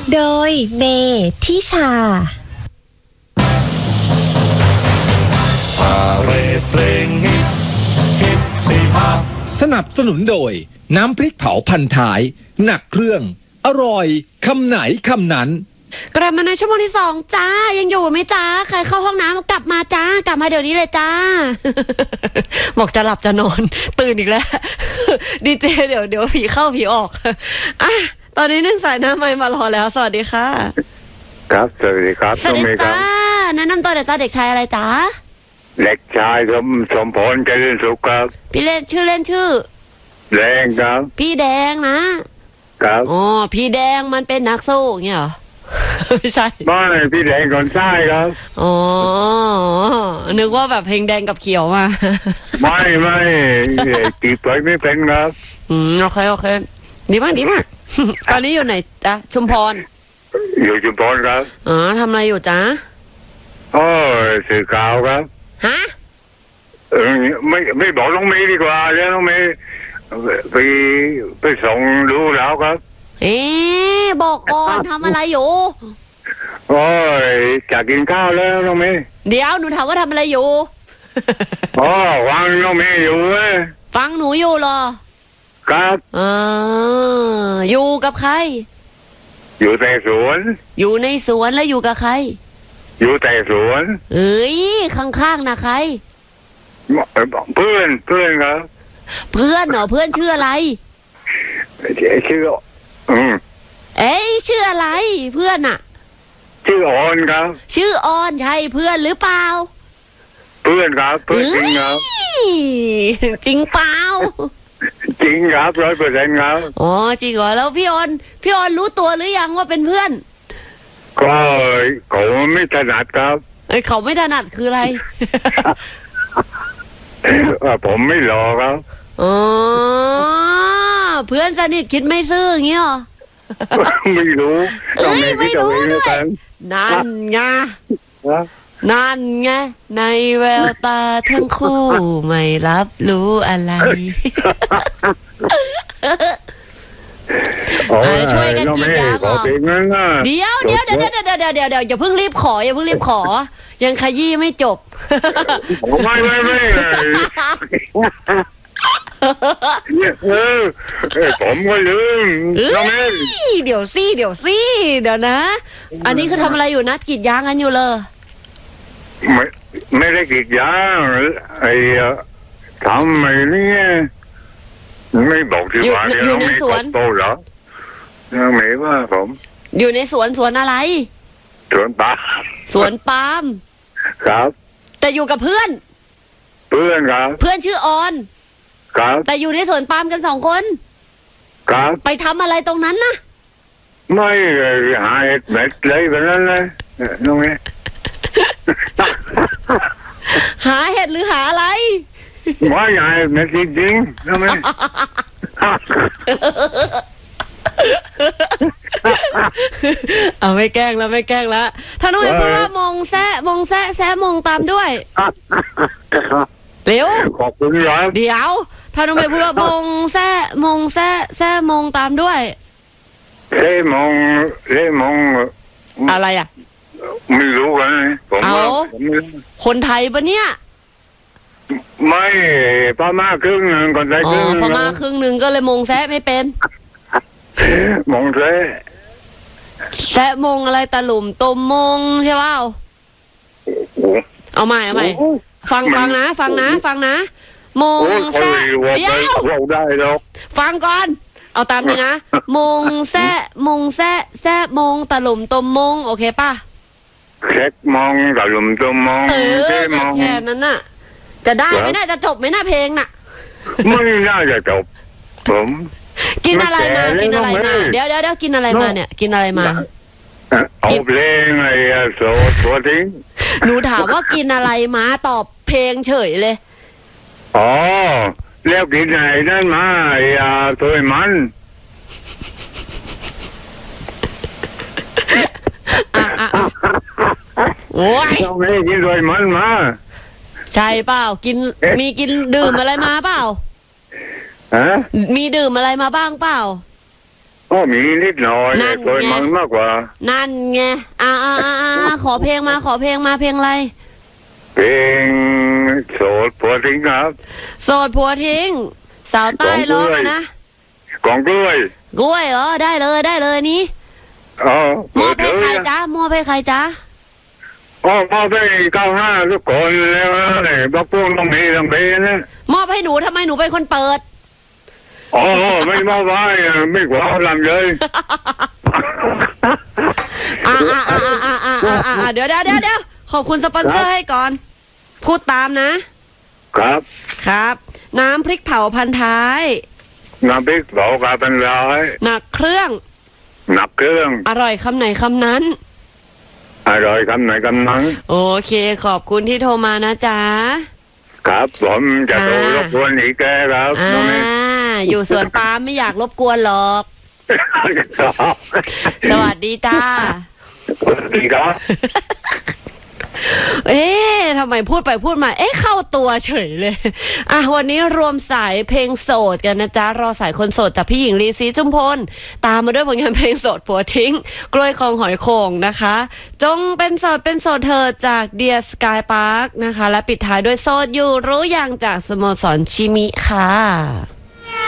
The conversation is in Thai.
โดยเมทิชาสนับสนุนโดยน้ำพริกเผาพันท้ายหนักเครื่องอร่อยคำไหนคำนั้นกลับมาในชั่วโมงที่2จ้ายังอยู่ไหมจ้าใครเข้าห้องน้ำกลับมาจ้ากลับมาเดี๋ยวนี้เลยจ้า บอกจะหลับจะนอนตื่นอีกแล้ว ดีเจเดี๋ยวผีเข้าผีออกอ่ะตอนนี้นึ่งสายน้ำไมค์มารอแล้วสวัสดีค่ะครับสวัสดีครับสวัสดีจ้าแนะนำตัวเดี๋ยวจ้าเด็กชายอะไรจ้าเด็กชายสมพลเจริญสุขครับพี่เล่นชื่อแดงครับพี่แดงนะครับอ๋อพี่แดงมันเป็นนักสู้เงี้ยเหรอไม่ใช่ไม่พี่แดงคนใต้ครับอ๋อนึกว่าแบบเพลงแดงกับเขียวมาไม่จีบไปไม่เป็นครับโอเคดีมากตอนนี้อยู่ไหนจ๊ะชุมพรอยู่ชุมพรครับอ๋อทำอะไรอยู่จ๊ะสื่อข่าวครับฮะไม่บอกน้องเมย์ดีกว่าแล้วน้องเมย์ไปส่งดูแล้วครับบอกก่อนทำอะไรอยู่จะกินข้าวแล้วน้องเมย์เดี๋ยวหนูถามว่าทำอะไรอยู่ฟังน้องเมย์อยู่ฟังหนูอยู่เหรอครับอยู่กับใครอยู่แต่สวนอยู่ในสวนแล้วอยู่กับใครอยู่แต่สวนข้างๆนะใครเพื่อนครับเพื่อนเหรอเพื่อนชื่ออะไรชื่อชื่ออะไรเพื่อนอะชื่อออนครับชื่อออนใช่เพื่อนหรือเปล่าเพื่อนครับเพื่อนจริงครับจริงเปล่าจริงครับ100%ครับอ๋อจริงเหรอแล้วพี่ออนรู้ตัวหรือยังว่าเป็นเพื่อนก็เขาไม่ถนัดครับเขาไม่ถนัดคืออะไรผมไม่หล่อครับอ๋อเพื่อนสนิทคิดไม่ซื่ออย่างเงี้ยหรอไม่รู้ไม่รู้ด้วยนั่นไงในแววตาทั้งคู่ไม่รับรู้อะไรช่วยกันกินยาก่อนเดี๋ยวอย่าเพิ่งรีบขอยังขยี้ไม่จบไม่ผมก็ลืมเดี๋ยวนะอันนี้คือทำอะไรอยู่นัดกรีดยางกันอยู่เลยไม่ได้กรีดยางทำไมเนี่ยไม่บอกที่ว่าอยู่ในสวนโตเหรอไม่ว่าผมอยู่ในสวนอะไรสวนปาล์มครับแต่อยู่กับเพื่อนครับเพื่อนชื่อออนครับแต่อยู่ในสวนปาล์มกัน2 คนครับไปทำอะไรตรงนั้นนะไม่หาเห็ดเม็ดเลยแบบนั้นเลยน้องเมย์หาเห็ดหรือหาอะไรไม่หาเห็ดเม็ดจริงๆน้องเมย์เอาไม่แกล้งแล้วถ้าน้องเอ๋พูดว่ามงแซะมงตามด้วยเร็วขอบคุณครับเดี๋ยวถ้าน้องเอ๋พูดว่ามงแซะมงตามด้วยเล่มงอะไรอ่ะไม่รู้กันผมคนไทยปะเนี่ยไม่พม่าครึ่งนึงคนไทยครึ่งนึงพม่าครึ่งนึงก็เลยมงแซะไม่เป็นมงแซะมงอะไรตะหลุมตมมงใช่เปล่าเอาใหม่ฟังนะมงแซะเดี๋ยวได้แล้วฟังก่อนเอาตามนี้นะมงแซะมงตะหลุมตมมงโอเคป่ะแค่มองตะหลุมตมมงแค่นั้นน่ะจะได้ไหมน่าจะจบไหมน่าเพลงน่ะไม่น่าจะจบผมกินอะไรมาเดี๋ยวกินอะไรมาเนี่ยกินอะไรมาเอาเพลงไอ้โสดตัวทิ้งหนูถามว่ากินอะไรมาตอบเพลงเฉยเลยแล้วกินไหนนั่นมาไอ้ตัวมันโอ้ยเราไม่กินตัวมันมาใช่เปล่ามีกินดื่มอะไรมาเปล่ามีดื่มอะไรมาบ้างเปล่าก็มีนิดหน่อยนั่นโดยไงมันมากกว่านั่นไงขอเพลงมาเพลงอะไรเพลงโสดผัวทิ้งครับโสดผัวทิ้ง สาวใต้ร้องอะนะของกล้วยกล้วยเหรอได้เลยนี่อ๋อมอบให้ใครจ๊ะมอบให้ใครจ๊ะอ๋อมาไป95ทุกคนแล้วนะบักพวกต้องมีนะมอบให้หนูทำไมหนูเป็นคนเปิดอ๋อไม่มาไว้ไม่กว่าลำเลยเดี๋ยวขอบคุณสปอนเซอร์ให้ก่อน พูดตามนะครับ ครับ น้ำพริกเผาพันท้ายน้ำพริกเผากาเป็นร้อยหนักเครื่องหนักเครื่องอร่อยคำไหนคำนั้นอร่อยคำไหนคำนั้นโอเคขอบคุณที่โทรมานะจ๊ะครับผมจะโทรรบกวนอีกแกครับน้องเมย์อยู่สวนปาล์มไม่อยากรบกวนหรอก สวัสดีจ้าสวัสดีครับทำไมพูดไปพูดมาเข้าตัวเฉยเลยวันนี้รวมสายเพลงโสดกันนะจ๊ะรอสายคนโสดจากพี่หญิงลีศรีจุมพลตามมาด้วยผลงานเพลงโสดผัวทิ้งกล้วยคลองหอยโข่งนะคะ จงเป็นโสดเธอจากเดียสกายพาร์คนะคะและปิดท้ายด้วยโสดอยู่รู้อย่างจากสโมสรชิมิค่ะ